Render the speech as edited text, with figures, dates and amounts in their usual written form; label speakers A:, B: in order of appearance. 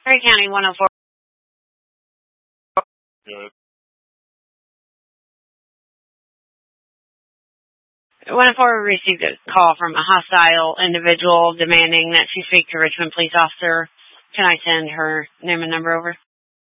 A: Perry County 104.
B: Good.
A: 104 received a call from a hostile individual demanding that she speak to Richmond police officer. Can I send her name and number over?